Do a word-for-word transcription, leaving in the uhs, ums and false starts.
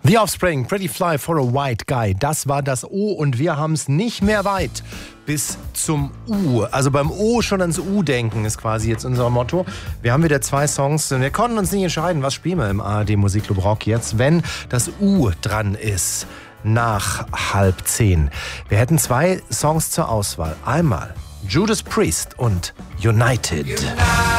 The Offspring, Pretty Fly for a White Guy. Das war das O und wir haben es nicht mehr weit bis zum U. Also beim O schon ans U denken ist quasi jetzt unser Motto. Wir haben wieder zwei Songs und wir konnten uns nicht entscheiden, was spielen wir im A R D Musikclub Rock jetzt, wenn das U dran ist nach halb zehn. Wir hätten zwei Songs zur Auswahl. Einmal Judas Priest und United. United.